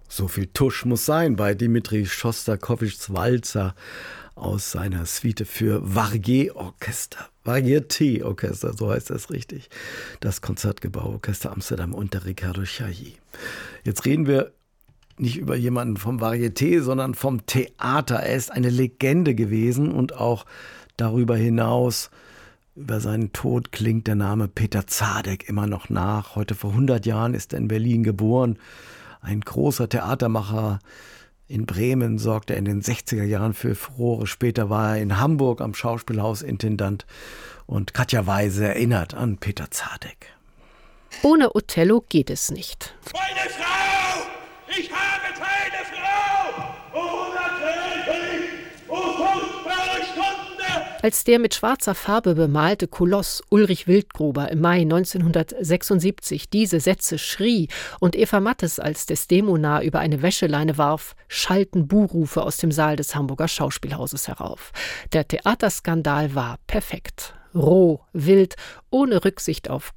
So viel Tusch muss sein bei Dmitri Schostakowitschs Walzer aus seiner Suite für Varieté-Orchester, so heißt das richtig. Das Konzertgebauorchester Amsterdam unter Ricardo Chailly. Jetzt reden wir nicht über jemanden vom Varieté, sondern vom Theater. Er ist eine Legende gewesen und auch darüber hinaus, über seinen Tod klingt der Name Peter Zadek immer noch nach. Heute vor 100 Jahren ist er in Berlin geboren. Ein großer Theatermacher. In Bremen sorgte er in den 60er Jahren für Furore. Später war er in Hamburg am Schauspielhaus Intendant. Und Katja Weise erinnert an Peter Zadek. Ohne Othello geht es nicht. Meine Frau! Ich habe keine Frau! Oh, natürlich! Oh, furchtbare Stunde! Als der mit schwarzer Farbe bemalte Koloss Ulrich Wildgruber im Mai 1976 diese Sätze schrie und Eva Mattes als Desdemona über eine Wäscheleine warf, schallten Buhrufe aus dem Saal des Hamburger Schauspielhauses herauf. Der Theaterskandal war perfekt. Roh, wild, ohne Rücksicht auf